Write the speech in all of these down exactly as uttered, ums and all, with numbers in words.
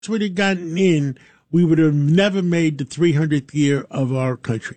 would have gotten in, we would have never made the three hundredth year of our country.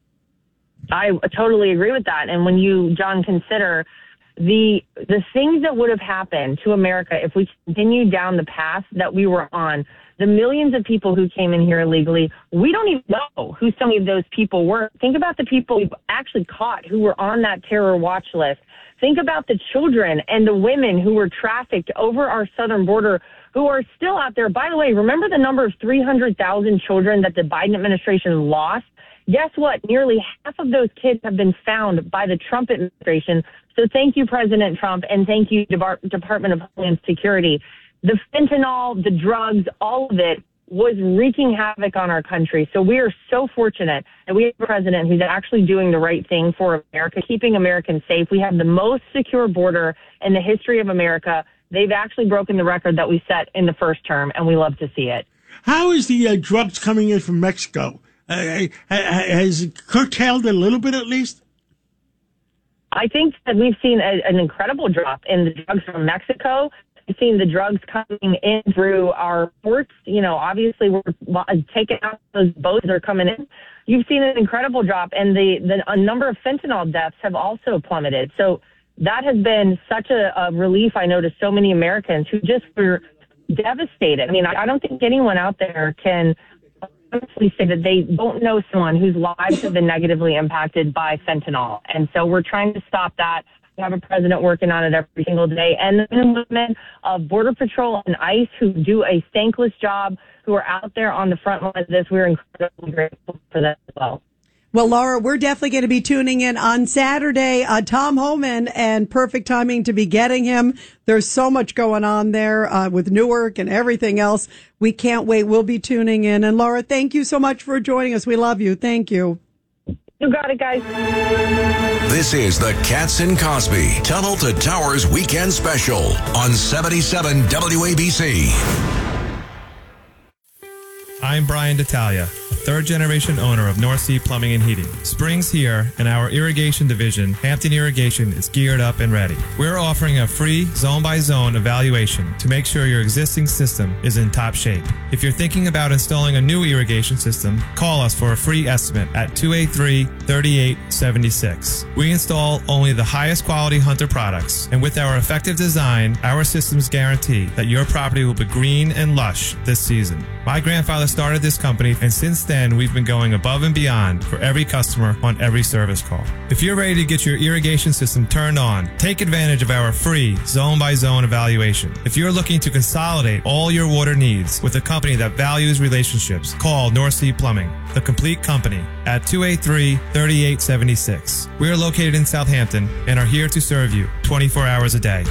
I totally agree with that. And when you, John, consider the the things that would have happened to America if we continued down the path that we were on, the millions of people who came in here illegally, we don't even know who some of those people were. Think about the people we've actually caught who were on that terror watch list. Think about the children and the women who were trafficked over our southern border who are still out there. By the way, remember the number of three hundred thousand children that the Biden administration lost? Guess what? Nearly half of those kids have been found by the Trump administration. So thank you, President Trump, and thank you, Depart- Department of Homeland Security. The fentanyl, the drugs, all of it was wreaking havoc on our country. So we are so fortunate that we have a president who's actually doing the right thing for America, keeping Americans safe. We have the most secure border in the history of America. They've actually broken the record that we set in the first term, and we love to see it. How is the uh, drugs coming in from Mexico? Uh, has it curtailed a little bit at least? I think that we've seen a, an incredible drop in the drugs from Mexico. We've seen the drugs coming in through our ports. You know, obviously we're taking out those boats that are coming in. You've seen an incredible drop, and the, the a number of fentanyl deaths have also plummeted. So that has been such a, a relief, I know, to so many Americans who just were devastated. I mean, I, I don't think anyone out there can honestly say that they don't know someone whose lives have been negatively impacted by fentanyl. And so we're trying to stop that. We have a president working on it every single day. And the men and women of Border Patrol and ICE who do a thankless job, who are out there on the front line of this, we're incredibly grateful for that as well. Well, Laura, we're definitely going to be tuning in on Saturday. Uh, Tom Homan, and perfect timing to be getting him. There's so much going on there uh, with Newark and everything else. We can't wait. We'll be tuning in. And Laura, thank you so much for joining us. We love you. Thank you. You got it, guys. This is the Katz and Cosby Tunnel to Towers Weekend Special on seventy-seven W A B C. I'm Brian D'Italia, a third-generation owner of North Sea Plumbing and Heating. Spring's here, and our irrigation division, Hampton Irrigation, is geared up and ready. We're offering a free zone-by-zone evaluation to make sure your existing system is in top shape. If you're thinking about installing a new irrigation system, call us for a free estimate at two eight three, three eight seven six. We install only the highest quality Hunter products, and with our effective design, our systems guarantee that your property will be green and lush this season. My grandfather started this company, and since then we've been going above and beyond for every customer on every service call. If you're ready to get your irrigation system turned on, take advantage of our free zone-by-zone evaluation. If you're looking to consolidate all your water needs with a company that values relationships, call North Sea Plumbing, the complete company, at two eight three, three eight seven six. We are located in Southampton and are here to serve you twenty-four hours a day.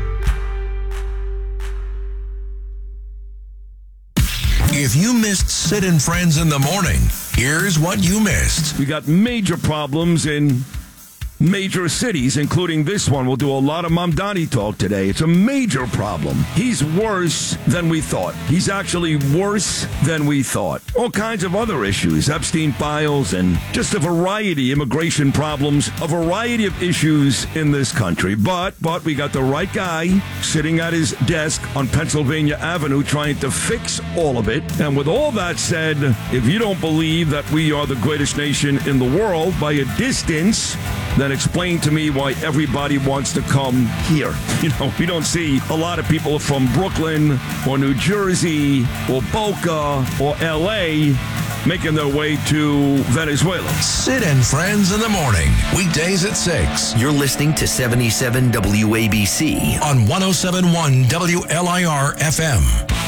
If you missed Sid and Friends in the morning, here's what you missed. We got major problems in major cities, including this one. We'll do a lot of Mamdani talk today. It's a major problem. He's worse than we thought. He's actually worse than we thought. All kinds of other issues, Epstein files, and just a variety of immigration problems, a variety of issues in this country. But, but we got the right guy sitting at his desk on Pennsylvania Avenue trying to fix all of it. And with all that said, if you don't believe that we are the greatest nation in the world by a distance, then explain to me why everybody wants to come here. You know, we don't see a lot of people from Brooklyn or New Jersey or Boca or L A making their way to Venezuela. Sid and Friends in the morning, weekdays at six. You're listening to seventy-seven W A B C on one oh seven point one W L I R F M.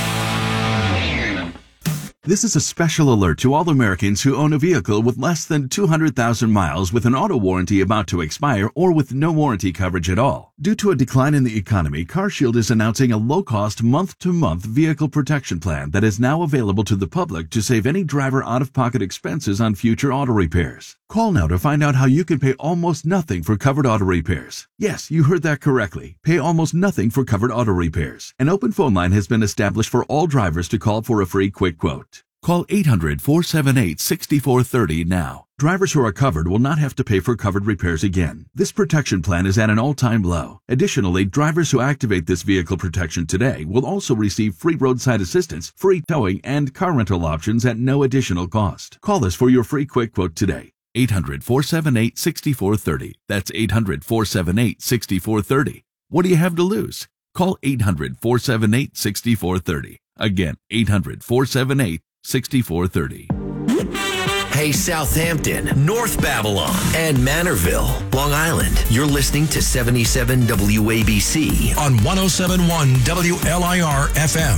This is a special alert to all Americans who own a vehicle with less than two hundred thousand miles with an auto warranty about to expire or with no warranty coverage at all. Due to a decline in the economy, CarShield is announcing a low-cost month-to-month vehicle protection plan that is now available to the public to save any driver out-of-pocket expenses on future auto repairs. Call now to find out how you can pay almost nothing for covered auto repairs. Yes, you heard that correctly. Pay almost nothing for covered auto repairs. An open phone line has been established for all drivers to call for a free quick quote. Call eight hundred, four seven eight, six four three zero now. Drivers who are covered will not have to pay for covered repairs again. This protection plan is at an all-time low. Additionally, drivers who activate this vehicle protection today will also receive free roadside assistance, free towing, and car rental options at no additional cost. Call us for your free quick quote today. eight hundred, four seven eight, six four three zero. That's eight hundred, four seven eight, six four three zero. What do you have to lose? Call eight hundred, four seven eight, six four three zero. Again, eight hundred, four seven eight, six four three zero. Hey, Southampton, North Babylon, and Manorville, Long Island. You're listening to seventy-seven W A B C on one oh seven point one W L I R F M.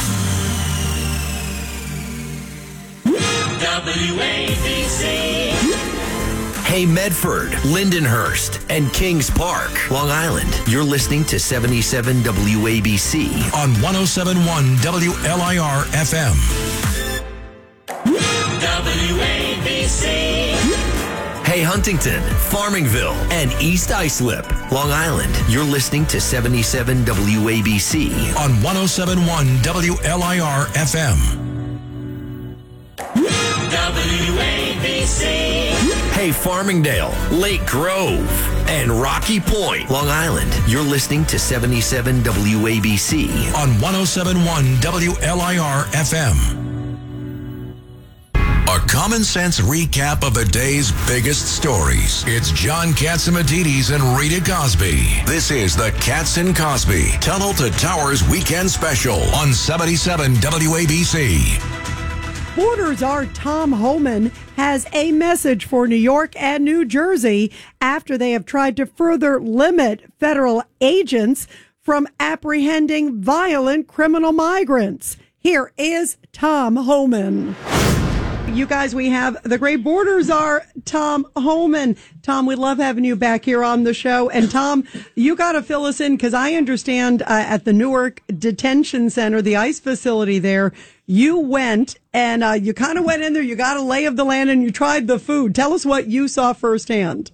W A B C. Hey, Medford, Lindenhurst, and Kings Park, Long Island. You're listening to seventy-seven W A B C on one oh seven point one W L I R F M. W A B C. Hey, Huntington, Farmingville, and East Islip, Long Island. You're listening to seventy-seven W A B C on one oh seven point one W L I R F M. W A B C. Hey, Farmingdale, Lake Grove, and Rocky Point, Long Island. You're listening to seventy-seven W A B C on one oh seven point one W L I R F M. A common sense recap of the day's biggest stories. It's John Catsimatidis and Rita Cosby. This is the Cats and Cosby Tunnel to Towers Weekend Special on seventy-seven W A B C. Borders Czar Tom Homan has a message for New York and New Jersey after they have tried to further limit federal agents from apprehending violent criminal migrants. Here is Tom Homan. You guys, we have the great Border Czar, Tom Homan. Tom, we love having you back here on the show. And Tom, you got to fill us in because I understand uh, at the Newark Detention Center, the ICE facility there, you went and uh, you kind of went in there, you got a lay of the land and you tried the food. Tell us what you saw firsthand.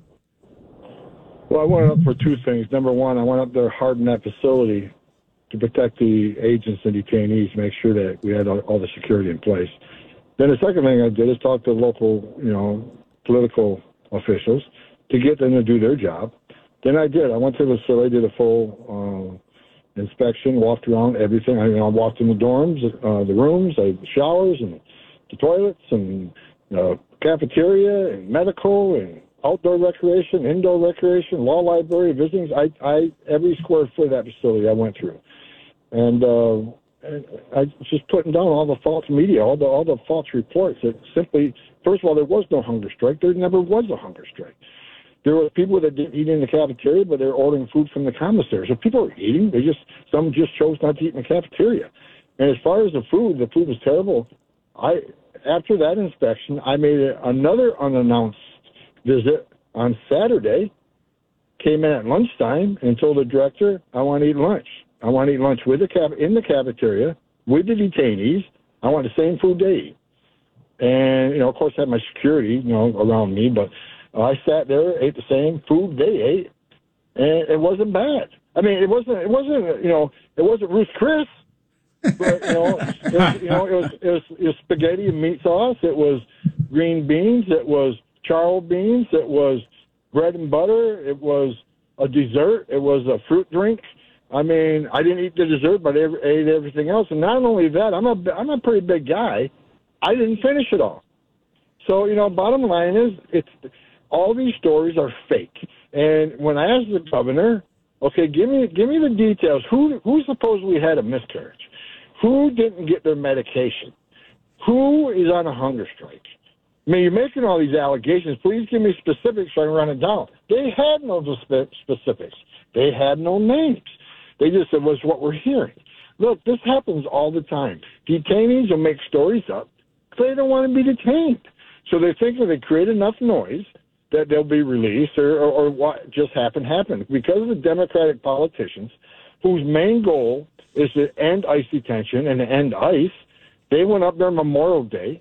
Well, I went up for two things. Number one, I went up there hard in that facility to protect the agents and detainees, make sure that we had all, all the security in place. Then the second thing I did is talk to local, you know, political officials to get them to do their job. Then I did. I went to the facility, did a full uh, inspection, walked around everything. I, you know, I walked in the dorms, uh, the rooms, I, the showers, and the toilets, and the cafeteria, and medical, and outdoor recreation, indoor recreation, law library, visitings. I, I every square foot of that facility I went through, and. Uh, I was just putting down all the false media, all the all the false reports that simply, first of all, there was no hunger strike. There never was a hunger strike. There were people that didn't eat in the cafeteria, but they're ordering food from the commissary. So people were eating. They just some just chose not to eat in the cafeteria. And as far as the food, the food was terrible. I after that inspection, I made a, another unannounced visit on Saturday. Came in at lunchtime and told the director, "I want to eat lunch. I want to eat lunch with the caf- in the cafeteria with the detainees. I want the same food they eat." And, you know, of course, I had my security, you know, around me, but I sat there, ate the same food they ate, and it wasn't bad. I mean, it wasn't, it wasn't, you know, it wasn't Ruth Chris, but, you know, it was, you know, it was, it was, it was spaghetti and meat sauce. It was green beans. It was charro beans. It was bread and butter. It was a dessert. It was a fruit drink. I mean, I didn't eat the dessert, but I ate everything else. And not only that, I'm a, I'm a pretty big guy. I didn't finish it all. So, you know, bottom line is, it's all these stories are fake. And when I asked the governor, okay, give me give me the details. Who who supposedly had a miscarriage? Who didn't get their medication? Who is on a hunger strike? I mean, you're making all these allegations. Please give me specifics so I can run it down. They had no specifics. They had no names. They just said, "Was what we're hearing." Look, this happens all the time. Detainees will make stories up because they don't want to be detained. So they think if they create enough noise that they'll be released, or, or, or what just happened happened. Because of the Democratic politicians whose main goal is to end ICE detention and to end ICE, they went up there Memorial Day,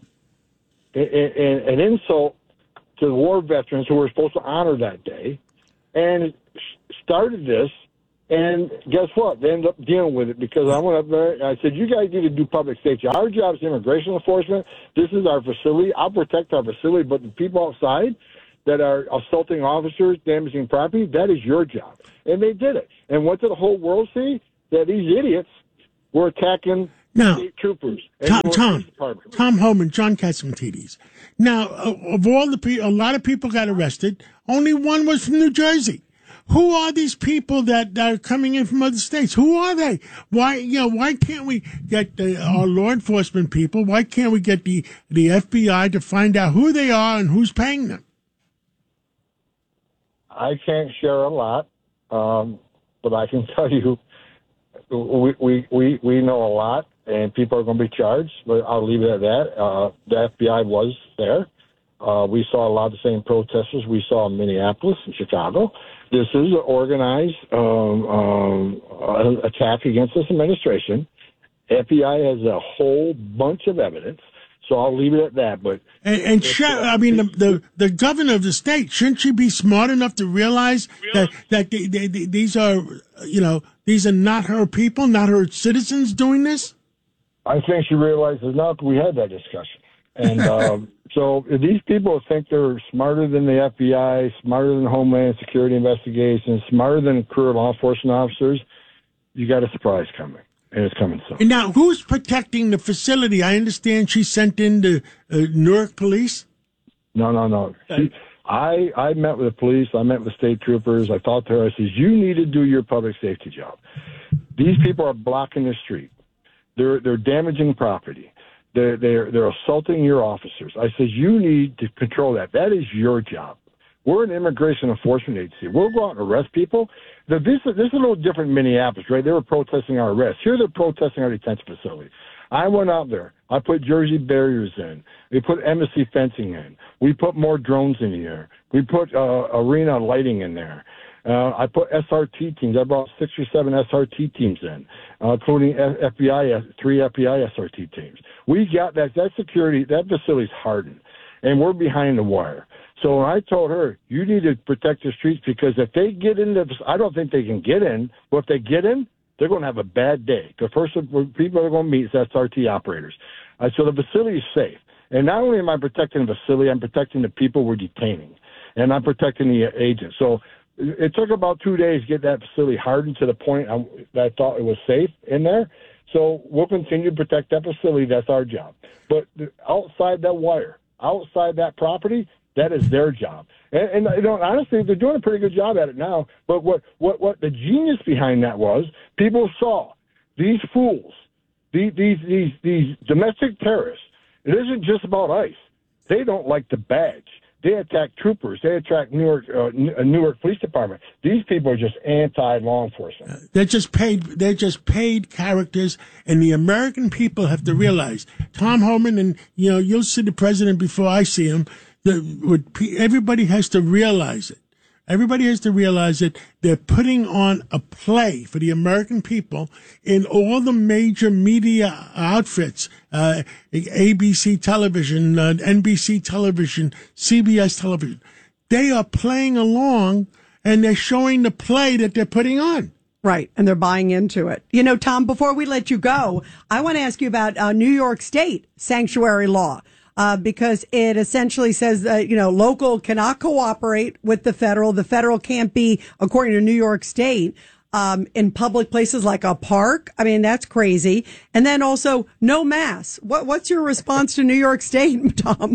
an insult to the war veterans who were supposed to honor that day, and started this. And guess what? They ended up dealing with it because I went up there and I said, you guys need to do public safety. Our job is immigration enforcement. This is our facility. I'll protect our facility, but the people outside that are assaulting officers, damaging property, that is your job. And they did it. And what did the whole world see? That these idiots were attacking now, state troopers. Tom, Tom, Tom Homan, John Catsimatidis. Now, of all the people, a lot of people got arrested. Only one was from New Jersey. Who are these people that are coming in from other states? Who are they? Why, you know, why can't we get the, our law enforcement people? Why can't we get the, the F B I to find out who they are and who's paying them? I can't share a lot, um, but I can tell you we, we, we, we know a lot, and people are going to be charged, but I'll leave it at that. Uh, the F B I was there. Uh, we saw a lot of the same protesters we saw in Minneapolis and Chicago. This is an organized um, um, attack against this administration. F B I has a whole bunch of evidence, so I'll leave it at that. But and, and sh- I mean, the, the the governor of the state, shouldn't she be smart enough to realize that that they, they, they, these are, you know, these are not her people, not her citizens doing this? I think she realizes now that we had that discussion. And um, so if these people think they're smarter than the F B I, smarter than Homeland Security investigations, smarter than career law enforcement officers, you got a surprise coming, and it's coming soon. And now, who's protecting the facility? I understand she sent in the uh, Newark police? No, no, no. She, I, I met with the police. I met with state troopers. I talked to her. I said, you need to do your public safety job. These people are blocking the street. They're, they're damaging property. They're, they're, they're assaulting your officers. I said, you need to control that. That is your job. We're an immigration enforcement agency. We'll go out and arrest people. The, this, this is a little different in Minneapolis, right? They were protesting our arrest. Here they're protesting our detention facility. I went out there. I put Jersey barriers in. We put embassy fencing in. We put more drones in the air. We put uh, arena lighting in there. Uh, I put S R T teams. I brought six or seven S R T teams in, uh, including F B I, three F B I S R T teams. We got that. That security, that facility's hardened, and we're behind the wire. So I told her, you need to protect the streets because if they get into, I don't think they can get in, but if they get in, they're going to have a bad day. The first people they're going to meet is S R T operators. Uh, so the facility is safe. And not only am I protecting the facility, I'm protecting the people we're detaining, and I'm protecting the agents. So it took about two days to get that facility hardened to the point I, that I thought it was safe in there. So we'll continue to protect that facility. That's our job. But outside that wire, outside that property, that is their job. And, and you know, honestly, they're doing a pretty good job at it now. But what, what, what the genius behind that was, people saw these fools, these, these, these, these domestic terrorists. It isn't just about ICE. They don't like the badge. They attack troopers. They attack Newark, uh, Newark Police Department. These people are just anti-law enforcement. They're just paid. They're just paid characters, and the American people have to realize. Tom Homan, and you know, you'll see the president before I see him. The, everybody has to realize it. Everybody has to realize that they're putting on a play for the American people in all the major media outfits, uh, A B C television, uh, N B C television, C B S television. They are playing along and they're showing the play that they're putting on. Right, and they're buying into it. You know, Tom, before we let you go, I want to ask you about uh, New York State sanctuary law. Uh, because it essentially says that, you know, local cannot cooperate with the federal. The federal can't be, according to New York State, um, in public places like a park. I mean, that's crazy. And then also no mass. What, what's your response to New York State, Tom?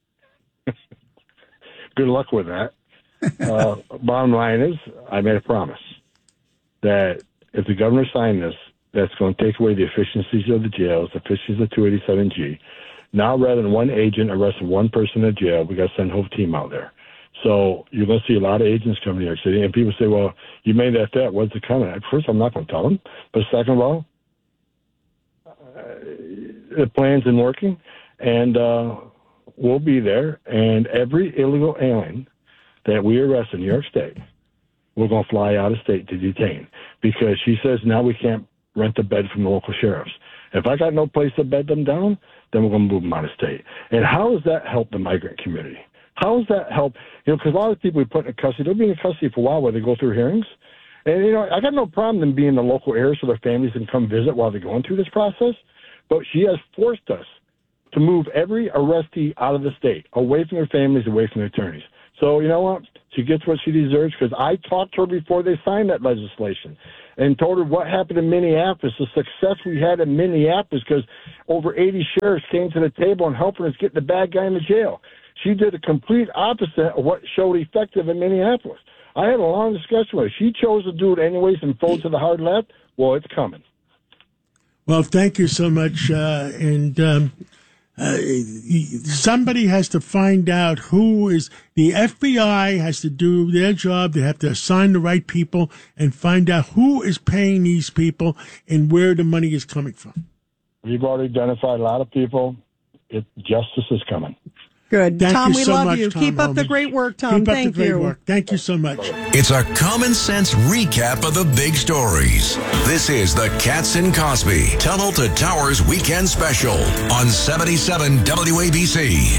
Good luck with that. Uh, bottom line is, I made a promise that if the governor signed this, that's going to take away the efficiencies of the jails, the efficiencies of two eighty-seven G. Now, rather than one agent arresting one person in jail, we got to send a whole team out there. So you're going to see a lot of agents come to New York City, and people say, well, you made that threat. What's it coming? First, I'm not going to tell them. But second of all, uh, the plan's in working, and uh, we'll be there. And every illegal alien that we arrest in New York State, we're going to fly out of state to detain because she says now we can't rent a bed from the local sheriffs. If I got no place to bed them down, then we're going to move them out of state. And how does that help the migrant community? How does that help? You know, because a lot of people we put in custody, they'll be in custody for a while where they go through hearings. And, you know, I got no problem them being in the local area so their families can come visit while they're going through this process. But she has forced us to move every arrestee out of the state, away from their families, away from their attorneys. So, you know what? She gets what she deserves because I talked to her before they signed that legislation and told her what happened in Minneapolis, the success we had in Minneapolis because over eighty sheriffs came to the table and helping us get the bad guy in the jail. She did the complete opposite of what showed effective in Minneapolis. I had a long discussion with her. She chose to do it anyways and fold to the hard left. Well, it's coming. Well, thank you so much. Uh, and um, uh, somebody has to find out who is, the F B I has to do their job. They have to assign the right people and find out who is paying these people and where the money is coming from. We've already identified a lot of people. It, justice is coming. Good. Thank Tom, you we so love much, you. Tom Keep up Homan. the great work, Tom. Keep up Thank the great you. work. Thank you so much. It's a common sense recap of the big stories. This is the Katz and Cosby Tunnel to Towers Weekend Special on seventy-seven W A B C.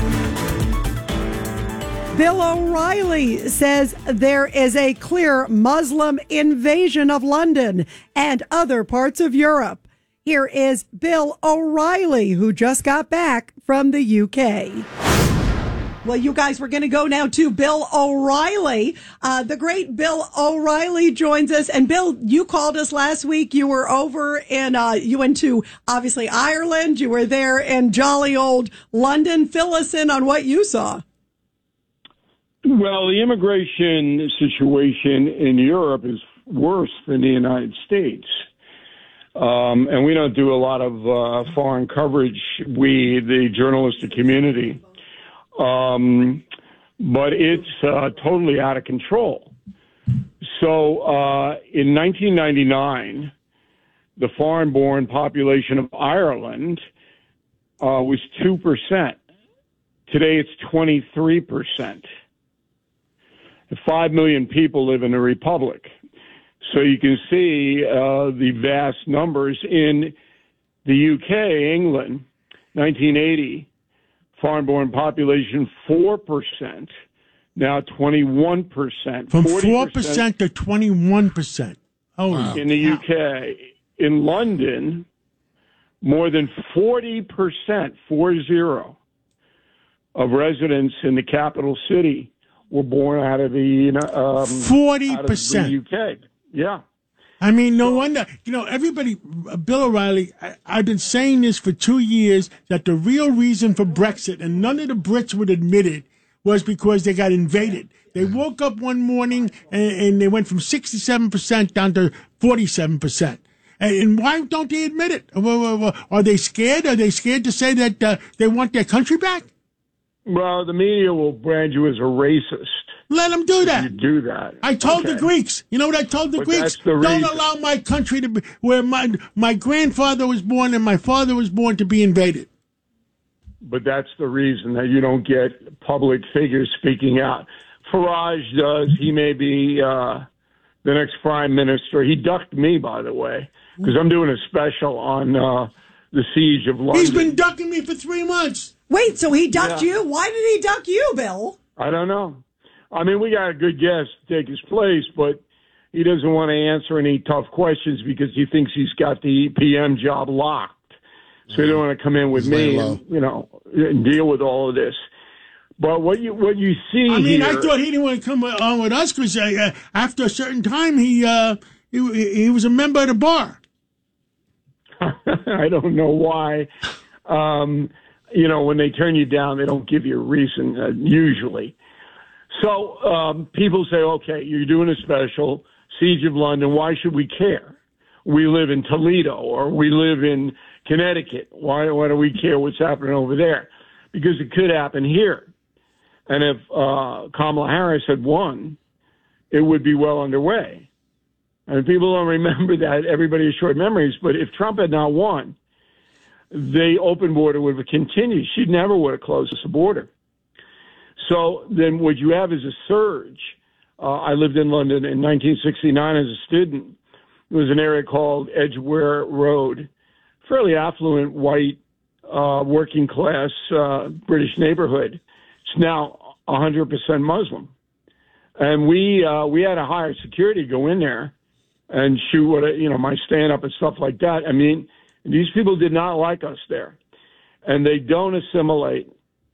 Bill O'Reilly says there is a clear Muslim invasion of London and other parts of Europe. Here is Bill O'Reilly, who just got back from the U K. Well, you guys, we're going to go now to Bill O'Reilly. Uh, the great Bill O'Reilly joins us. And Bill, you called us last week. You were over in, uh, you went to obviously Ireland. You were there in jolly old London. Fill us in on what you saw. Well, the immigration situation in Europe is worse than the United States. Um, and we don't do a lot of uh, foreign coverage, we, the journalistic community. Um, but it's uh, totally out of control. So uh, in nineteen ninety-nine, the foreign-born population of Ireland uh, was two percent. Today it's twenty-three percent. Five million people live in the Republic. So you can see uh, the vast numbers in the U K, England, nineteen eighty. Foreign-born population, four percent, now twenty-one percent. From four percent to twenty-one percent. Oh, wow. In the U K. In London, more than forty percent, four zero, of residents in the capital city were born out of the um, forty percent. Out of the U K. Yeah. I mean, no wonder, you know, everybody, uh, Bill O'Reilly, I, I've been saying this for two years, that the real reason for Brexit, and none of the Brits would admit it, was because they got invaded. They woke up one morning and, and they went from sixty-seven percent down to forty-seven percent. And, and why don't they admit it? Are they scared? Are they scared to say that uh, they want their country back? Well, the media will brand you as a racist. Let them do that. You do that. I told okay. the Greeks. You know what I told the but Greeks? The Don't reason. allow my country to be where my my grandfather was born and my father was born to be invaded. But that's the reason that you don't get public figures speaking out. Farage does. He may be uh, the next prime minister. He ducked me, by the way, because I'm doing a special on uh, the siege of London. He's been ducking me for three months. Wait, so he ducked Yeah. you? Why did he duck you, Bill? I don't know. I mean, we got a good guest to take his place, but he doesn't want to answer any tough questions because he thinks he's got the P M job locked. So he don't want to come in with He's me, low. and, you know, and deal with all of this. But what you what you see I mean, here, I thought he didn't want to come on with us because uh, after a certain time, he, uh, he he was a member of the bar. I don't know why. Um, you know, when they turn you down, they don't give you a reason uh, usually. So um, people say, okay, you're doing a special, Siege of London. Why should we care? We live in Toledo or we live in Connecticut. Why, why do we care what's happening over there? Because it could happen here. And if uh, Kamala Harris had won, it would be well underway. And people don't remember that. Everybody has short memories. But if Trump had not won, the open border would have continued. She never would have closed the border. So then what you have is a surge. Uh, I lived in London in nineteen sixty-nine as a student. It was an area called Edgware Road, fairly affluent, white, uh, working class uh, British neighborhood. It's now one hundred percent Muslim. And we uh, we had to hire security to go in there and shoot what I, you know, my stand-up and stuff like that. I mean, these people did not like us there, and they don't assimilate.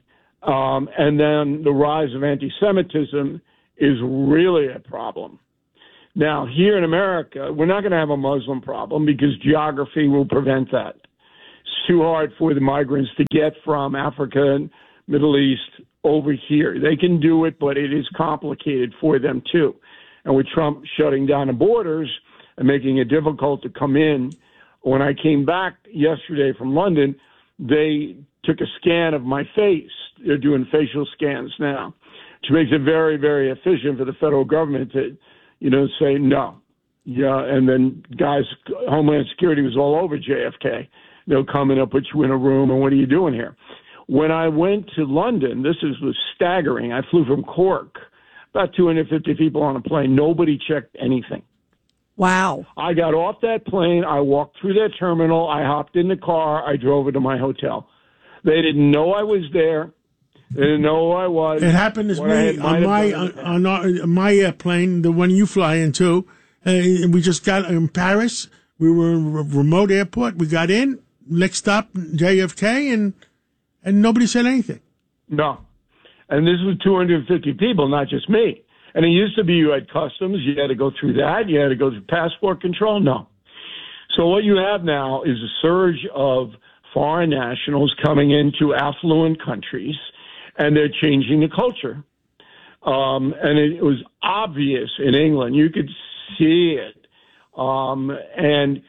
Um, and then the rise of anti-Semitism is really a problem. Now, here in America, we're not going to have a Muslim problem because geography will prevent that. It's too hard for the migrants to get from Africa and Middle East over here. They can do it, but it is complicated for them too. And with Trump shutting down the borders and making it difficult to come in, when I came back yesterday from London, they took a scan of my face. They're doing facial scans now, which makes it very, very efficient for the federal government to, you know, say no. Yeah, and then guys, Homeland Security was all over J F K. They'll come and they'll put you in a room, and what are you doing here? When I went to London, this is, was staggering. I flew from Cork, about two hundred fifty people on a plane. Nobody checked anything. Wow. I got off that plane. I walked through that terminal. I hopped in the car. I drove it to my hotel. They didn't know I was there. They didn't know who I was. It happened to me on my on, on, our, on my airplane, the one you fly into. Uh, we just got in Paris. We were in a remote airport. We got in. Next stop, J F K, and and nobody said anything. No. And this was two hundred fifty people, not just me. And it used to be you had customs. You had to go through that. You had to go through passport control. No. So what you have now is a surge of foreign nationals coming into affluent countries, and they're changing the culture. Um, and it was obvious in England. You could see it. Um, and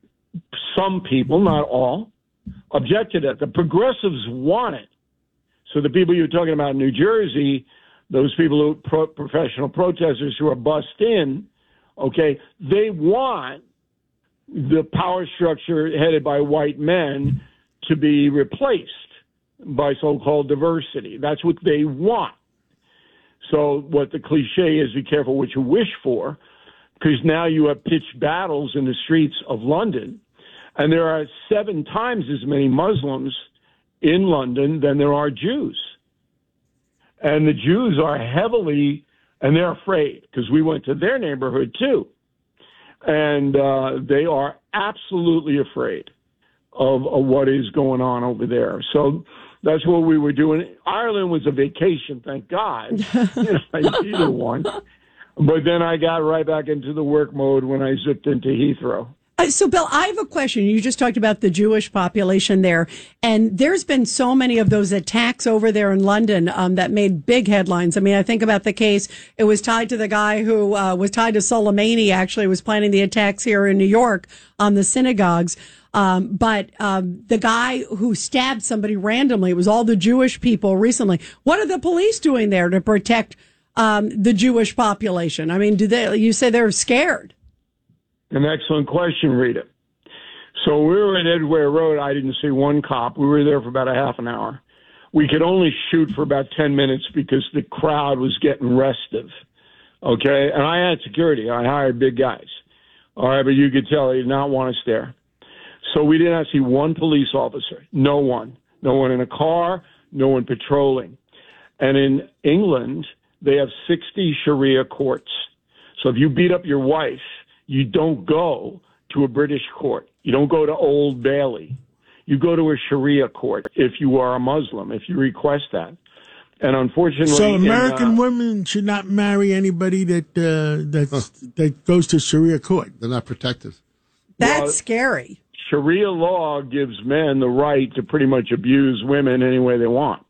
some people, not all, objected to it. The progressives want it. So the people you were talking about in New Jersey, those people who pro- professional protesters who are bussed in, okay, they want the power structure headed by white men to be replaced by so-called diversity. That's what they want. So what the cliche is, be careful what you wish for, because now you have pitched battles in the streets of London, and there are seven times as many Muslims in London than there are Jews. And the Jews are heavily, and they're afraid, because we went to their neighborhood too. And uh, they are absolutely afraid of, of what is going on over there. So that's what we were doing. Ireland was a vacation, thank God. You know, either one. But then I got right back into the work mode when I zipped into Heathrow. Uh, so, Bill, I have a question. You just talked about the Jewish population there, and there's been so many of those attacks over there in London um, that made big headlines. I mean, I think about the case. It was tied to the guy who uh, was tied to Soleimani, actually, was planning the attacks here in New York on the synagogues. Um, but um, the guy who stabbed somebody randomly, it was all the Jewish people recently. What are the police doing there to protect um, the Jewish population? I mean, do they? You say they're scared. An excellent question, Rita. So we were in Edgware Road. I didn't see one cop. We were there for about a half an hour. We could only shoot for about ten minutes because the crowd was getting restive. Okay? And I had security. I hired big guys. All right, but you could tell they did not want us there. So we did not see one police officer. No one. No one in a car. No one patrolling. And in England, they have sixty Sharia courts. So if you beat up your wife, you don't go to a British court. You don't go to Old Bailey. You go to a Sharia court if you are a Muslim, if you request that. And unfortunately, so American in, uh, women should not marry anybody that uh, that's, huh. that goes to Sharia court. They're not protected. That's well, scary. Sharia law gives men the right to pretty much abuse women any way they want.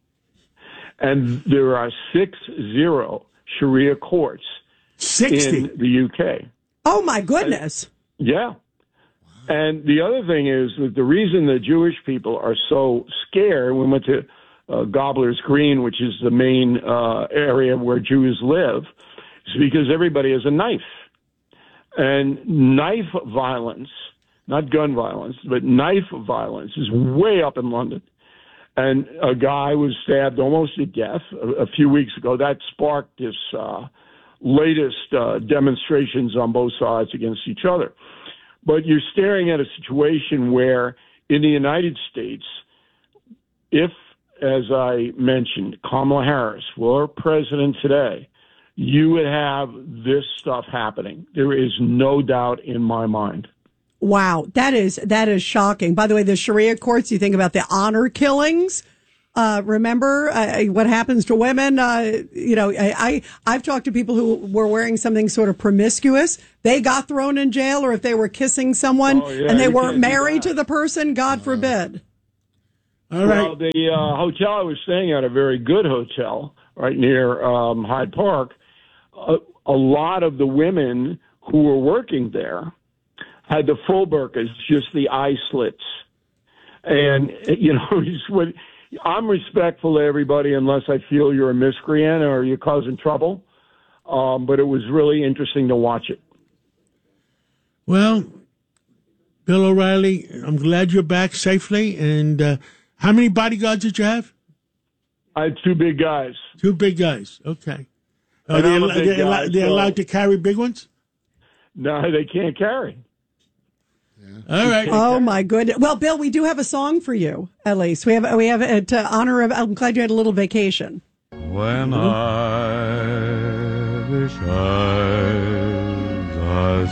And there are six zero Sharia courts sixty in the U K. Oh, my goodness. And, yeah. And the other thing is that the reason the Jewish people are so scared, we went to uh, Gobbler's Green, which is the main uh, area where Jews live, is because everybody has a knife. And knife violence, not gun violence, but knife violence is way up in London. And a guy was stabbed almost to death a, a few weeks ago. That sparked this uh, latest uh, demonstrations on both sides against each other. But you're staring at a situation where in the United States, if, as I mentioned, Kamala Harris were president today, you would have this stuff happening. There is no doubt in my mind. Wow, that is that is shocking. By the way, the Sharia courts, you think about the honor killings. Uh, remember uh, what happens to women? Uh, you know, I, I, I've talked to people who were wearing something sort of promiscuous. They got thrown in jail, or if they were kissing someone Oh, yeah, and they you weren't can't do married that. to the person, God forbid. All right. Well, the uh, hotel I was staying at, a very good hotel right near um, Hyde Park, a, a lot of the women who were working there had the full burqas, just the eye slits. And, you know, it's what, I'm respectful to everybody unless I feel you're a miscreant or you're causing trouble. Um, but it was really interesting to watch it. Well, Bill O'Reilly, I'm glad you're back safely. And uh, how many bodyguards did you have? I had two big guys. Two big guys. Okay. Are And they, I'm a al- big they, guy, allow- they're so- allowed to carry big ones? No, they can't carry. All right. Oh my goodness! Well, Bill, we do have a song for you. At least we have we have it to honor of. I'm glad you had a little vacation. When Irish eyes are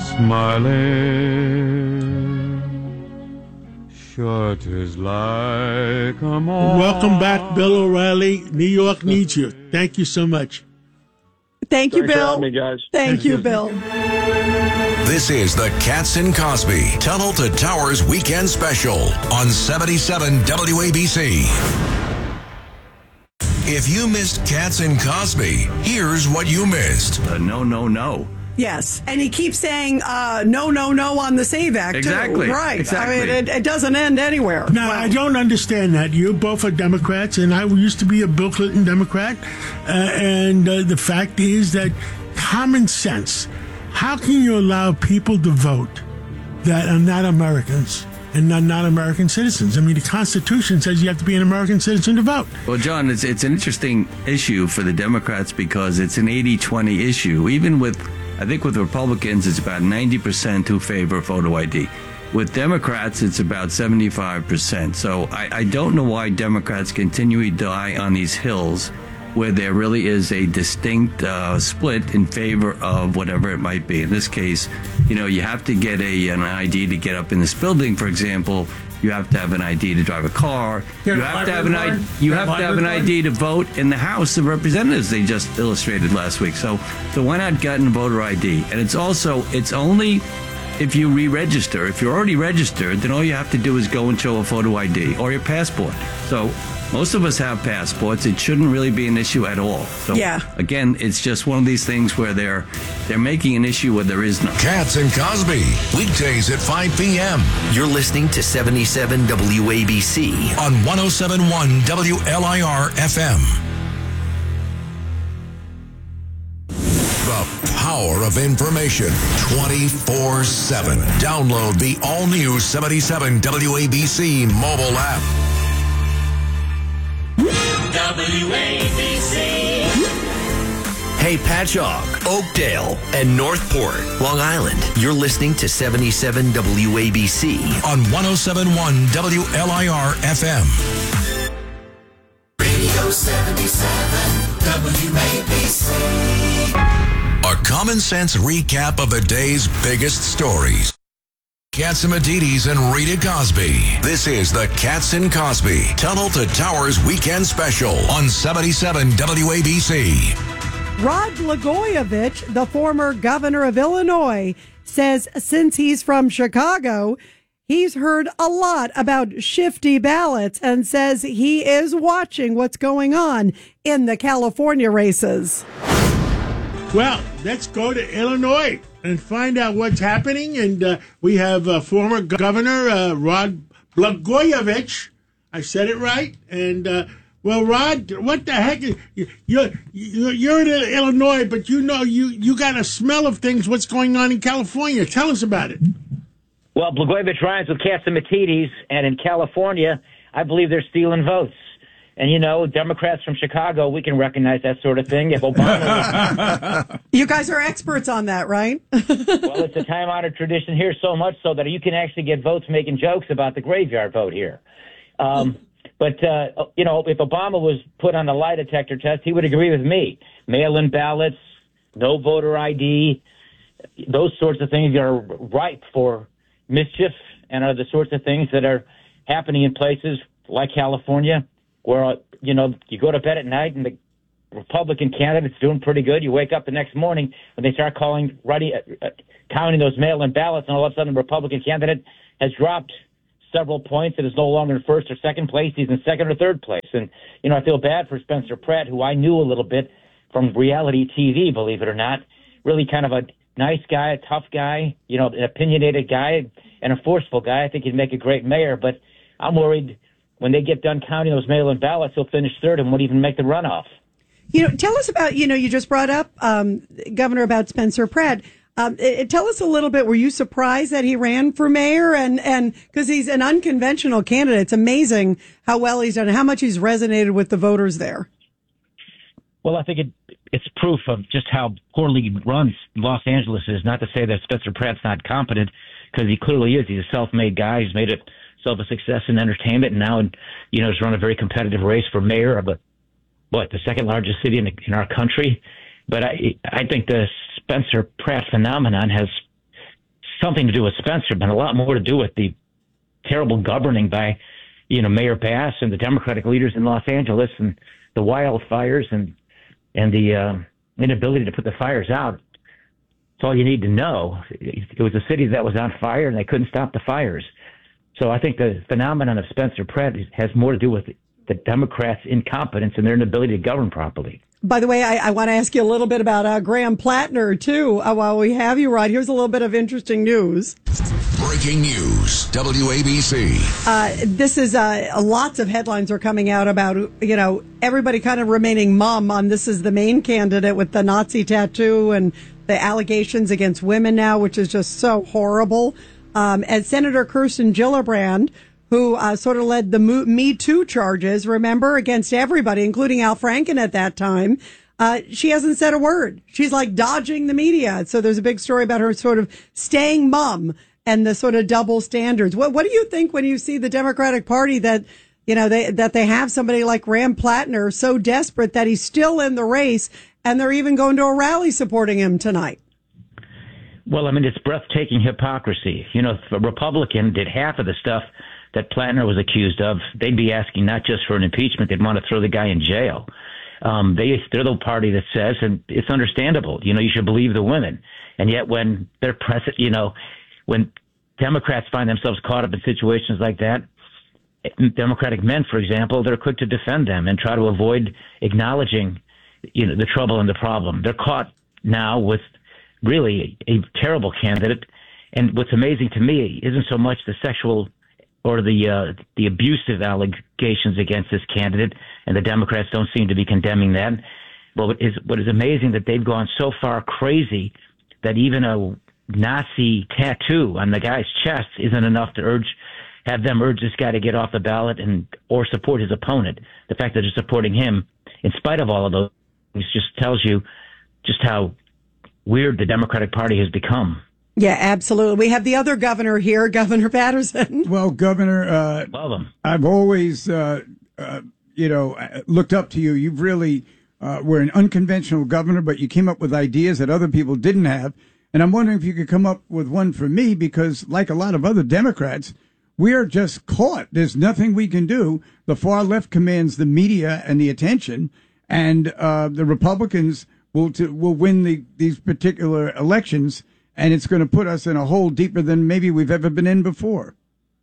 smiling, sure 'tis like a morning. Welcome back, Bill O'Reilly. New York needs you. Thank you so much. Thank you, Thanks for Bill. having me, guys. Thank you, Bill. This is the Katz and Cosby Tunnel to Towers Weekend Special on seventy-seven W A B C. If you missed Katz and Cosby, here's what you missed. Uh, no, no, no. Yes, and he keeps saying uh, no, no, no on the SAVE Act. Exactly. Too. Right. Exactly. I mean, it, it doesn't end anywhere. Now, I don't understand that. You both are Democrats, and I used to be a Bill Clinton Democrat. Uh, and uh, the fact is that common sense, how can you allow people to vote that are not Americans and not, not American citizens? I mean, the Constitution says you have to be an American citizen to vote. Well, John, it's it's an interesting issue for the Democrats because it's an eighty twenty issue. Even with, I think with Republicans, it's about ninety percent who favor photo I D. With Democrats, it's about seventy-five percent. So I, I don't know why Democrats continually die on these hills where there really is a distinct uh, split in favor of whatever it might be. In this case, you know, you have to get a an I D to get up in this building, for example. You have to have an I D to drive a car. Get You a have to have an I D. hybrid card? You Get a have to have an hybrid I D to vote in the House of Representatives. They just illustrated last week. So, so why not get a voter I D? And it's also it's only if you re-register. If you're already registered, then all you have to do is go and show a photo I D or your passport. So most of us have passports. It shouldn't really be an issue at all. So Yeah. again, it's just one of these things where they're they're making an issue where there is none. Katz and Cosby, weekdays at five p.m. You're listening to seventy-seven W A B C. on one oh seven point one W L I R F M. The power of information twenty-four seven. Download the all-new seventy-seven W A B C mobile app. W A B C. Hey, Patchogue, Oakdale, and Northport, Long Island. You're listening to seventy-seven W A B C. on one oh seven point one W L I R F M. Radio seventy-seven W A B C. A common sense recap of the day's biggest stories. Katsimatides and Rita Cosby. This is the Katz and Cosby Tunnel to Towers Weekend Special on seventy-seven W A B C. Rod Blagojevich, the former governor of Illinois, says since he's from Chicago, he's heard a lot about shifty ballots and says he is watching what's going on in the California races. Well, let's go to Illinois and find out what's happening. And uh, we have uh, former Governor uh, Rod Blagojevich. I said it right. And, uh, well, Rod, what the heck? Is, you're, you're, you're in Illinois, but you know, you, you got a smell of things, what's going on in California. Tell us about it. Well, Blagojevich rhymes with Katsimatides, and in California, I believe they're stealing votes. And, you know, Democrats from Chicago, we can recognize that sort of thing. If Obama... You guys are experts on that, right? Well, it's a time-honored tradition here, so much so that you can actually get votes making jokes about the graveyard vote here. Um, but, uh, you know, if Obama was put on the lie detector test, he would agree with me. Mail-in ballots, no voter I D. Those sorts of things are ripe for mischief and are the sorts of things that are happening in places like California where, you know, you go to bed at night and the Republican candidate's doing pretty good. You wake up the next morning when they start calling, ready, uh, counting those mail-in ballots, and all of a sudden the Republican candidate has dropped several points and is no longer in first or second place. He's in second or third place. And, you know, I feel bad for Spencer Pratt, who I knew a little bit from reality T V, believe it or not. Really kind of a nice guy, a tough guy, you know, an opinionated guy and a forceful guy. I think he'd make a great mayor, but I'm worried when they get done counting those mail-in ballots, he'll finish third and won't even make the runoff. You know, tell us about, you know, you just brought up, um, Governor, about Spencer Pratt. Um, it, tell us a little bit, were you surprised that he ran for mayor? And, and, cause he's an unconventional candidate. It's amazing how well he's done, how much he's resonated with the voters there. Well, I think it, it's proof of just how poorly run Los Angeles is. Not to say that Spencer Pratt's not competent, because he clearly is. He's a self-made guy. He's made himself a success in entertainment, and now, you know, has run a very competitive race for mayor of a, what, the second largest city in, the, in our country. But I, I think the Spencer Pratt phenomenon has something to do with Spencer, but a lot more to do with the terrible governing by, you know, Mayor Bass and the Democratic leaders in Los Angeles, and the wildfires and and the uh, inability to put the fires out. That's all you need to know. It was a city that was on fire, and they couldn't stop the fires. So I think the phenomenon of Spencer Pratt has more to do with the Democrats' incompetence and their inability to govern properly. By the way, I, I want to ask you a little bit about uh, Graham Plattner, too, uh, while we have you, Rod. Here's a little bit of interesting news. Breaking news, W A B C. Uh, this is, uh, lots of headlines are coming out about, you know, everybody kind of remaining mum on this is the main candidate with the Nazi tattoo and the allegations against women now, which is just so horrible. Um, and Senator Kirsten Gillibrand, who uh, sort of led the Me Too charges, remember, against everybody, including Al Franken at that time. Uh, she hasn't said a word. She's like dodging the media. So there's a big story about her sort of staying mum and the sort of double standards. What What do you think when you see the Democratic Party that, you know, they that they have somebody like Graham Plattner so desperate that he's still in the race, and they're even going to a rally supporting him tonight? Well, I mean, it's breathtaking hypocrisy. You know, if a Republican did half of the stuff that Plattner was accused of, they'd be asking not just for an impeachment, they'd want to throw the guy in jail. Um, they, they're the party that says, and it's understandable, you know, you should believe the women. And yet when they're present, you know, when Democrats find themselves caught up in situations like that, Democratic men, for example, they're quick to defend them and try to avoid acknowledging, you know, the trouble and the problem. They're caught now with really a terrible candidate. And what's amazing to me isn't so much the sexual or the uh, the abusive allegations against this candidate, and the Democrats don't seem to be condemning that. But what is, what is amazing that they've gone so far crazy that even a Nazi tattoo on the guy's chest isn't enough to urge, have them urge this guy to get off the ballot and or support his opponent. The fact that they're supporting him, in spite of all of those things, just tells you just how weird the Democratic Party has become. Yeah, absolutely. We have the other governor here, Governor Patterson. Well, Governor, uh, Love him. I've always, uh, uh, you know, looked up to you. You've really uh, were an unconventional governor, but you came up with ideas that other people didn't have. And I'm wondering if you could come up with one for me, because like a lot of other Democrats, we are just caught. There's nothing we can do. The far left commands the media and the attention, and uh, the Republicans will to, will win the, these particular elections. And it's going to put us in a hole deeper than maybe we've ever been in before.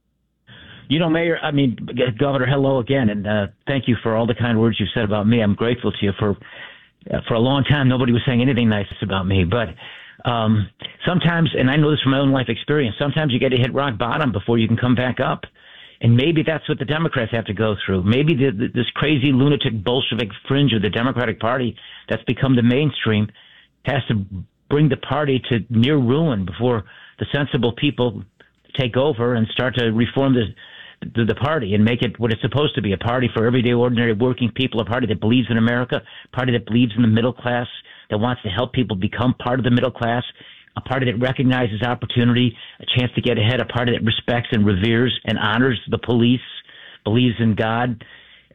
You know, Mayor, I mean, Governor, hello again. And uh, thank you for all the kind words you've said about me. I'm grateful to you. For uh, for a long time, nobody was saying anything nice about me. But um, sometimes, and I know this from my own life experience, sometimes you got to hit rock bottom before you can come back up. And maybe that's what the Democrats have to go through. Maybe the, the, this crazy lunatic Bolshevik fringe of the Democratic Party that's become the mainstream has to bring the party to near ruin before the sensible people take over and start to reform the, the the party and make it what it's supposed to be, a party for everyday, ordinary working people, a party that believes in America, a party that believes in the middle class, that wants to help people become part of the middle class, a party that recognizes opportunity, a chance to get ahead, a party that respects and reveres and honors the police, believes in God,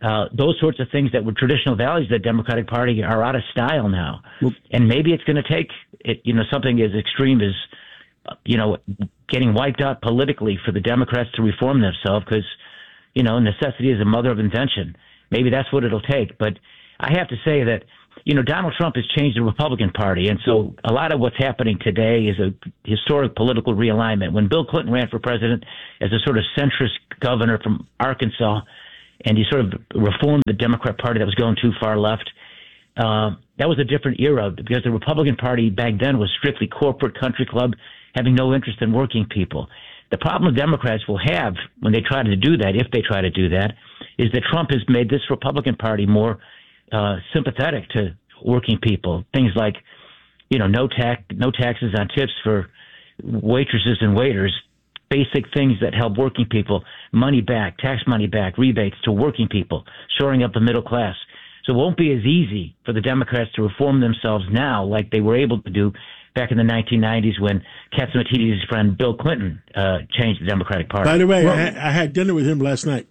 Uh, those sorts of things that were traditional values of the Democratic Party are out of style now. And maybe it's going to take, it, you know, something as extreme as, uh, you know, getting wiped out politically for the Democrats to reform themselves because, you know, necessity is the mother of invention. Maybe that's what it'll take. But I have to say that, you know, Donald Trump has changed the Republican Party. And so a lot of what's happening today is a historic political realignment. When Bill Clinton ran for president as a sort of centrist governor from Arkansas, and he sort of reformed the Democrat Party that was going too far left. Uh, that was a different era because the Republican Party back then was strictly corporate country club, having no interest in working people. The problem the Democrats will have when they try to do that, if they try to do that, is that Trump has made this Republican Party more uh, sympathetic to working people. Things like, you know, no tax, no taxes on tips for waitresses and waiters. Basic things that help working people, money back, tax money back, rebates to working people, shoring up the middle class. So it won't be as easy for the Democrats to reform themselves now like they were able to do back in the nineteen nineties when Catsimatidis' friend Bill Clinton uh, changed the Democratic Party. By the way, Well- I, had, I had dinner with him last night.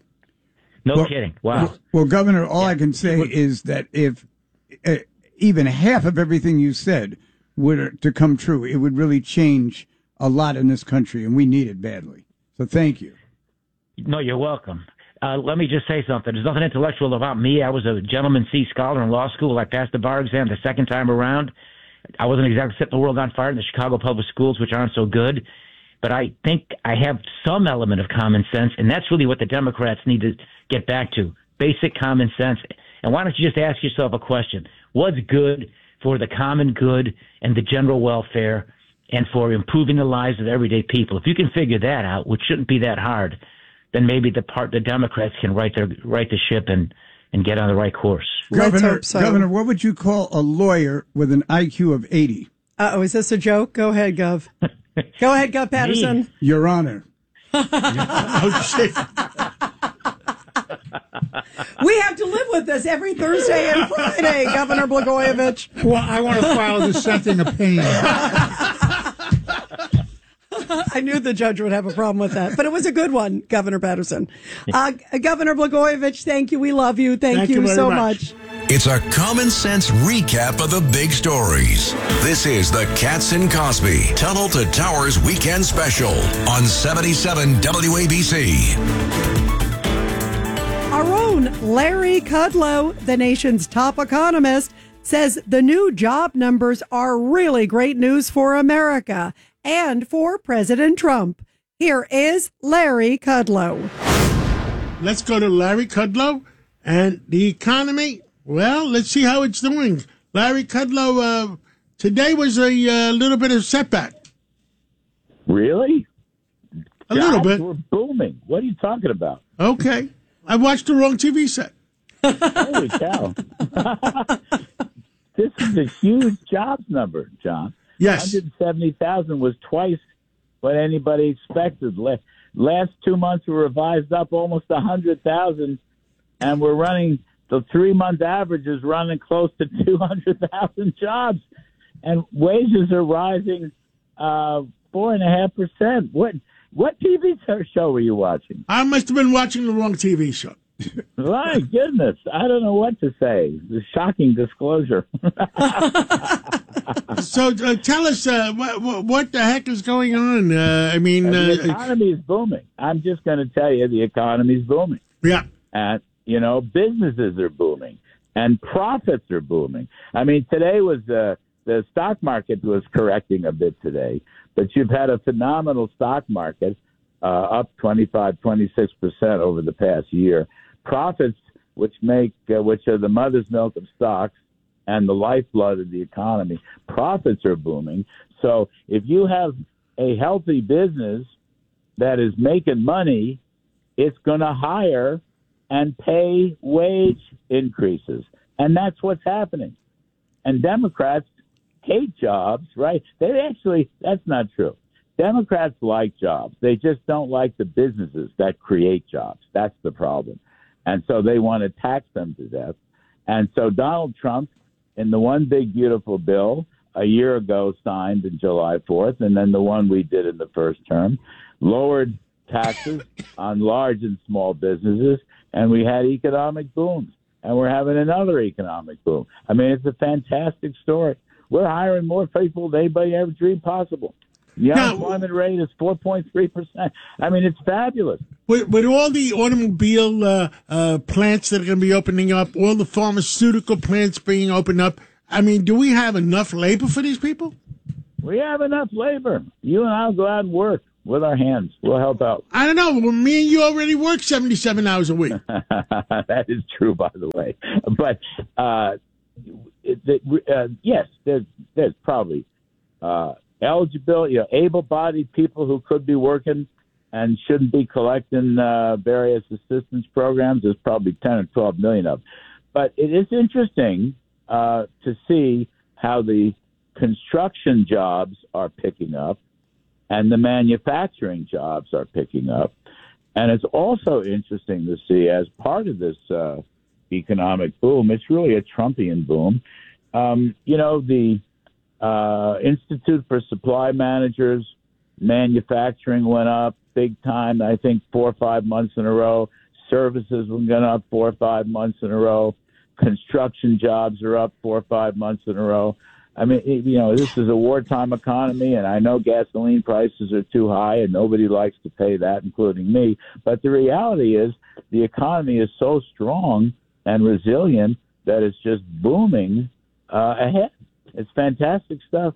No Well- kidding. Wow. Well, Governor, all I can say is that if uh, even half of everything you said were to come true, it would really change a lot in this country, and we need it badly. So thank you. No, you're welcome. Uh, let me just say something. There's nothing intellectual about me. I was a gentleman C scholar in law school. I passed the bar exam the second time around. I wasn't exactly setting the world on fire in the Chicago public schools, which aren't so good. But I think I have some element of common sense, and that's really what the Democrats need to get back to, basic common sense. And why don't you just ask yourself a question? What's good for the common good and the general welfare and for improving the lives of everyday people? If you can figure that out, which shouldn't be that hard, then maybe the part the Democrats can right their right the ship and and get on the right course. Governor, hope so. Governor, what would you call a lawyer with an I Q of eighty? Uh oh, is this a joke? Go ahead, Gov. Go ahead, Gov Patterson. Your Honor. Oh, shit. We have to live with this every Thursday and Friday, Governor Blagojevich. Well, I want to file a dissenting opinion. I knew the judge would have a problem with that, but it was a good one, Governor Patterson. Uh, Governor Blagojevich, thank you. We love you. Thank, Thank you, you very so much. much. It's a common sense recap of the big stories. This is the Katz and Cosby Tunnel to Towers Weekend Special on seventy-seven W A B C. Our own Larry Kudlow, the nation's top economist, says the new job numbers are really great news for America and for President Trump. Here is Larry Kudlow. Let's go to Larry Kudlow and the economy. Well, let's see how it's doing. Larry Kudlow, uh, today was a uh, little bit of setback. Really? A little Jobs bit. We're booming. What are you talking about? Okay. I watched the wrong T V set. Holy cow. This is a huge jobs number, John. Yes. one hundred seventy thousand was twice what anybody expected. Last, last two months were revised up almost one hundred thousand, and we're running, the three-month average is running close to two hundred thousand jobs, and wages are rising uh, four point five percent. What, what T V show were you watching? I must have been watching the wrong T V show. My goodness, I don't know what to say. The shocking disclosure. So uh, tell us, uh, what, what the heck is going on? Uh, I mean, the uh, economy is booming. I'm just going to tell you, the economy is booming. Yeah. And, you know, businesses are booming and profits are booming. I mean, today was uh, the stock market was correcting a bit today, but you've had a phenomenal stock market, uh, up twenty-five, twenty-six percent over the past year. Profits, which make, uh, which are the mother's milk of stocks and the lifeblood of the economy, profits are booming. So if you have a healthy business that is making money, it's going to hire and pay wage increases. And that's what's happening. And Democrats hate jobs, right? They actually, that's not true. Democrats like jobs. They just don't like the businesses that create jobs. That's the problem. And so they want to tax them to death. And so Donald Trump, in the one big beautiful bill a year ago signed in July fourth, and then the one we did in the first term, lowered taxes on large and small businesses, and we had economic booms, and we're having another economic boom. I mean, it's a fantastic story. We're hiring more people than anybody ever dreamed possible. The unemployment rate is four point three percent. I mean, it's fabulous. With, with all the automobile uh, uh, plants that are going to be opening up, all the pharmaceutical plants being opened up, I mean, do we have enough labor for these people? We have enough labor. You and I'll go out and work with our hands. We'll help out. I don't know. Well, me and you already work seventy-seven hours a week. That is true, by the way. But, uh, it, it, uh, yes, there's, there's probably uh, eligibility, you know, able-bodied people who could be working and shouldn't be collecting uh, various assistance programs. There's probably ten or twelve million of them. But it is interesting uh, to see how the construction jobs are picking up and the manufacturing jobs are picking up. And it's also interesting to see, as part of this uh, economic boom, it's really a Trumpian boom. Um, you know, the uh, Institute for Supply Managers, manufacturing went up big time, I think four or five months in a row. Services were going up four or five months in a row. Construction jobs are up four or five months in a row. I mean, it, you know, this is a wartime economy, and I know gasoline prices are too high, and nobody likes to pay that, including me. But the reality is the economy is so strong and resilient that it's just booming uh, ahead. It's fantastic stuff.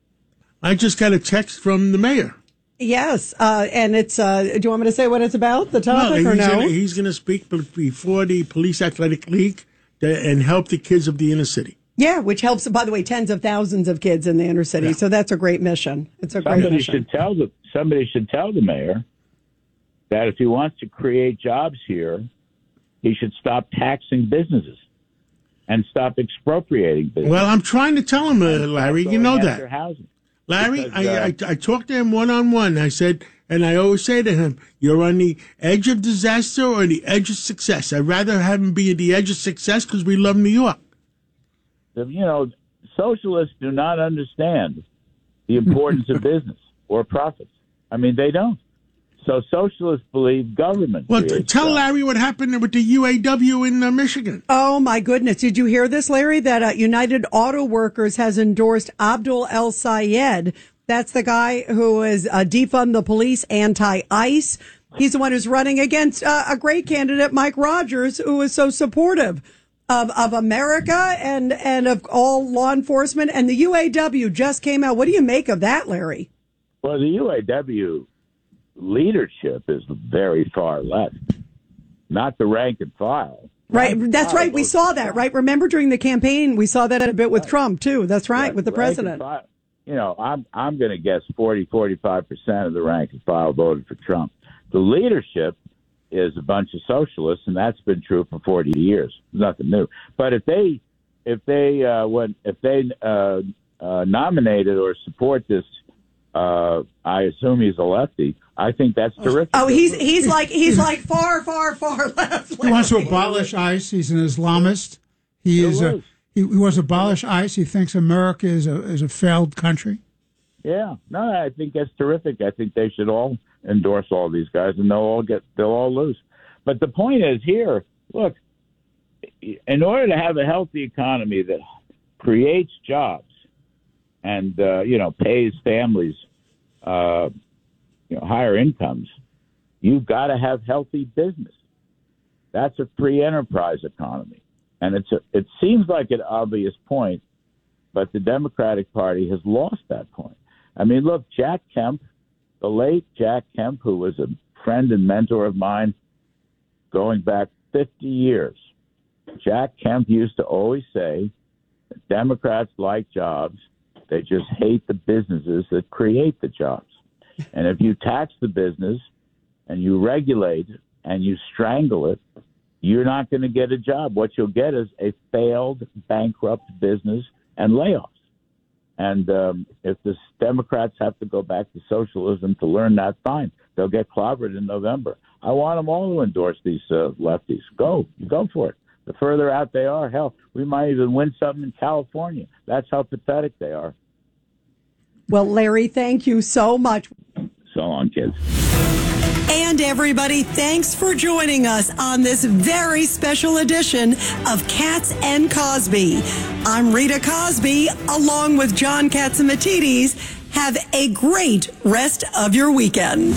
I just got a text from the mayor. Yes, uh, and it's. Uh, do you want me to say what it's about? The topic well, or he's no? Gonna, he's going to speak before the Police Athletic League to, and help the kids of the inner city. Yeah, which helps, by the way, tens of thousands of kids in the inner city. Yeah. So that's a great mission. It's a somebody great mission. Should tell the, somebody should tell the mayor that if he wants to create jobs here, he should stop taxing businesses and stop expropriating businesses. Well, I'm trying to tell him, uh, Larry, you know that. Housing. Larry, Because, uh, I, I, I talked to him one-on-one. I said, and I always say to him, you're on the edge of disaster or the edge of success. I'd rather have him be at the edge of success because we love New York. You know, socialists do not understand the importance of business or profits. I mean, they don't. So socialists believe government. Well, t- tell jobs. Larry what happened with the U A W in uh, Michigan. Oh, my goodness. Did you hear this, Larry, that uh, United Auto Workers has endorsed Abdul El Sayed? That's the guy who is uh, defund the police, anti-ICE. He's the one who's running against uh, a great candidate, Mike Rogers, who is so supportive Of, of America and, and of all law enforcement. And the U A W just came out. What do you make of that, Larry? Well, the U A W leadership is very far left, not the rank and file. Right. Rank That's right. We saw that, Trump. right? Remember during the campaign, we saw that a bit with right. Trump, too. That's right, right. with the rank president. File, you know, I'm, I'm going to guess forty, forty-five percent of the rank and file voted for Trump. The leadership is a bunch of socialists, and that's been true for forty years. Nothing new. But if they, if they, uh, when, if they uh, uh, nominated or support this, uh, I assume he's a lefty. I think that's terrific. Oh, he's he's like he's like far, far, far left. He wants to abolish ICE. He's an Islamist. He is a he, he wants to abolish ICE. He thinks America is a is a failed country. Yeah, no, I think that's terrific. I think they should all endorse all these guys, and they'll all get they'll all lose. But the point is here, look, in order to have a healthy economy that creates jobs and uh, you know pays families uh, you know higher incomes, you've got to have healthy business. That's a free enterprise economy, and it's a, it seems like an obvious point, but the Democratic Party has lost that point. I mean, look, Jack Kemp. The late Jack Kemp, who was a friend and mentor of mine going back fifty years, Jack Kemp used to always say that Democrats like jobs. They just hate the businesses that create the jobs. And if you tax the business and you regulate it and you strangle it, you're not going to get a job. What you'll get is a failed, bankrupt business and layoffs. And um, if the Democrats have to go back to socialism to learn that, fine. They'll get clobbered in November. I want them all to endorse these uh, lefties. Go. Go for it. The further out they are, hell, we might even win something in California. That's how pathetic they are. Well, Larry, thank you so much. So long, kids. And everybody, thanks for joining us on this very special edition of Katz and Cosby. I'm Rita Cosby, along with John Catsimatidis. Have a great rest of your weekend.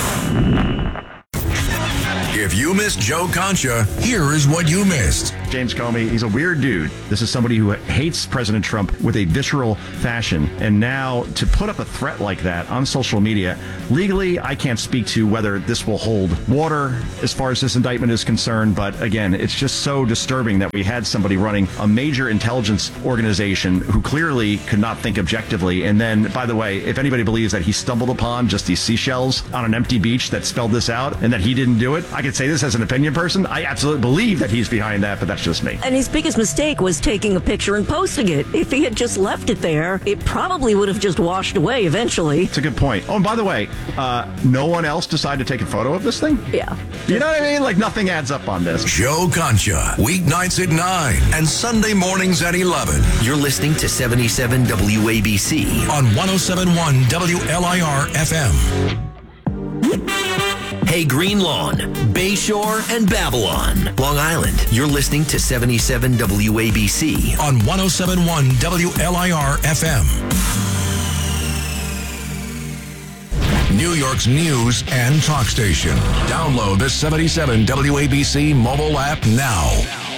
If you missed Joe Concha, here is what you missed. James Comey, he's a weird dude. This is somebody who hates President Trump with a visceral fashion. And now to put up a threat like that on social media, legally, I can't speak to whether this will hold water as far as this indictment is concerned. But again, it's just so disturbing that we had somebody running a major intelligence organization who clearly could not think objectively. And then, by the way, if anybody believes that he stumbled upon just these seashells on an empty beach that spelled this out and that he didn't do it, I can say this as an opinion person. I absolutely believe that he's behind that, but that's just me. And his biggest mistake was taking a picture and posting it. If he had just left it there, it probably would have just washed away eventually. It's a good point. Oh, and by the way, uh, no one else decided to take a photo of this thing? Yeah. You know what I mean? Like, nothing adds up on this. Joe Concha, weeknights at nine and Sunday mornings at eleven. You're listening to seventy-seven W A B C on one oh seven point one W L I R F M. Hey, Green Lawn, Bayshore, and Babylon, Long Island. You're listening to seventy-seven W A B C on one oh seven point one W L I R F M. New York's news and talk station. Download the seventy-seven W A B C mobile app now.